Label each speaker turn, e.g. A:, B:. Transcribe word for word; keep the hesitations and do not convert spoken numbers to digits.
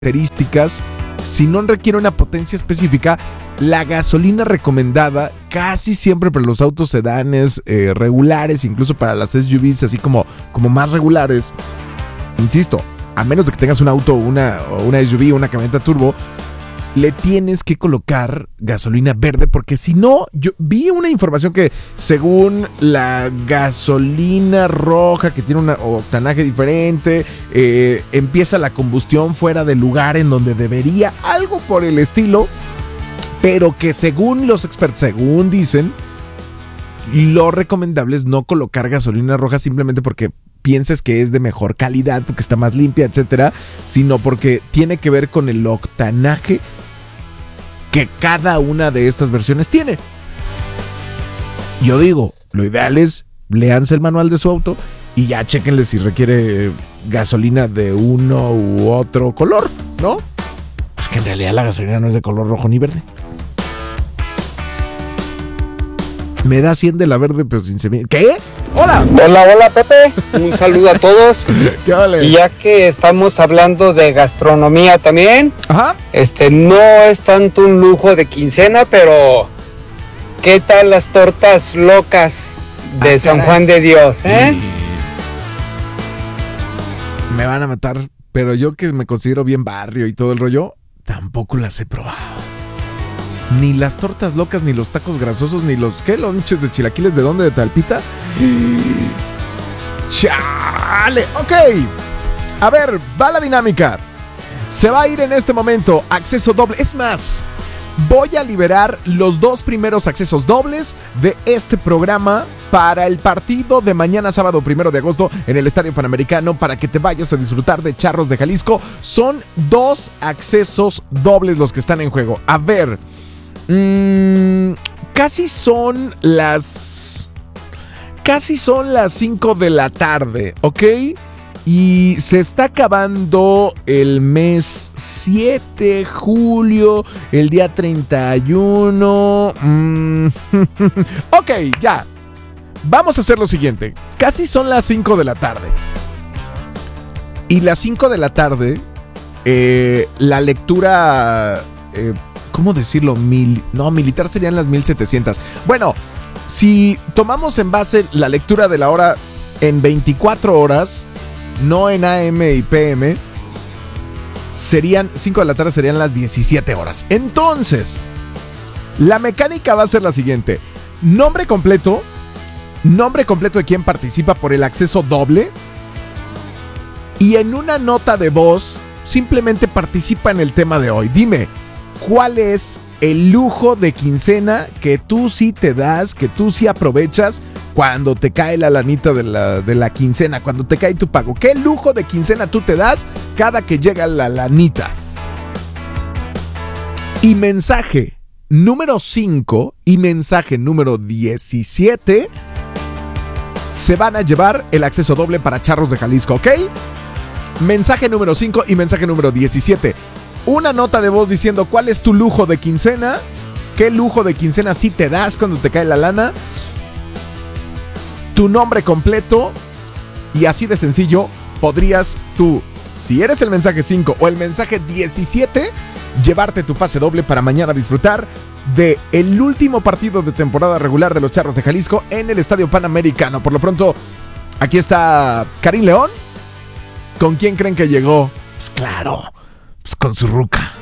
A: características, si no requiere una potencia específica, la gasolina recomendada casi siempre para los autos sedanes eh, regulares, incluso para las S U Vs así como, como más regulares, insisto, a menos de que tengas un auto, una, una S U V, una camioneta turbo, le tienes que colocar gasolina verde, porque si no, yo vi una información que según la gasolina roja, que tiene un octanaje diferente, eh, empieza la combustión fuera del lugar en donde debería, algo por el estilo, pero que según los expertos, según dicen, lo recomendable es no colocar gasolina roja simplemente porque pienses que es de mejor calidad, porque está más limpia, etcétera, sino porque tiene que ver con el octanaje que cada una de estas versiones tiene. Yo digo, lo ideal es léanse el manual de su auto y ya chéquenle si requiere gasolina de uno u otro color, ¿no? Pues que en realidad la gasolina no es de color rojo ni verde. Me da cien de la verde, pero sin semilla. ¿Qué? ¡Hola!
B: Hola, hola, Pepe. Un saludo a todos.
A: ¿Qué vale?
B: Y ya que estamos hablando de gastronomía también,
A: Ajá.
B: este no es tanto un lujo de quincena, pero ¿qué tal las tortas locas de
A: Ah,
B: San
A: caray.
B: Juan de Dios, eh?
A: Y me van a matar, pero yo que me considero bien barrio y todo el rollo, tampoco las he probado. Ni las tortas locas, ni los tacos grasosos, ni los, ¿qué? Lonches de chilaquiles, ¿de dónde? ¿De Talpita? ¡Chale! Ok. A ver, va la dinámica. Se va a ir en este momento acceso doble. Es más, voy a liberar los dos primeros accesos dobles de este programa para el partido de mañana sábado primero de agosto en el Estadio Panamericano, para que te vayas a disfrutar de Charros de Jalisco. Son dos accesos dobles los que están en juego. A ver, mmm, casi son las... Casi son las cinco de la tarde, ¿ok? Y se está acabando el mes siete, julio, el día treinta y uno. Mm. Ok, ya. Vamos a hacer lo siguiente. Casi son las cinco de la tarde. Y las cinco de la tarde, eh, la lectura, eh, ¿cómo decirlo? Mil, no, militar serían las mil setecientas. Bueno, si tomamos en base la lectura de la hora en veinticuatro horas, no en A M y P M, serían cinco de la tarde, serían las diecisiete horas. Entonces, la mecánica va a ser la siguiente: nombre completo, nombre completo de quien participa por el acceso doble, y en una nota de voz simplemente participa en el tema de hoy. Dime, ¿cuál es el lujo de quincena que tú sí te das, que tú sí aprovechas cuando te cae la lanita de la, de la quincena, cuando te cae tu pago? ¿Qué lujo de quincena tú te das cada que llega la lanita? Y mensaje número cinco y mensaje número diecisiete se van a llevar el acceso doble para Charros de Jalisco, ¿ok? Mensaje número cinco y mensaje número diecisiete. Una nota de voz diciendo cuál es tu lujo de quincena, qué lujo de quincena sí te das cuando te cae la lana, tu nombre completo, y así de sencillo podrías tú, si eres el mensaje cinco o el mensaje diecisiete, llevarte tu pase doble para mañana disfrutar de el último partido de temporada regular de los Charros de Jalisco en el Estadio Panamericano. Por lo pronto, aquí está Karim León. ¿Con quién creen que llegó? Pues claro, pues con su ruca.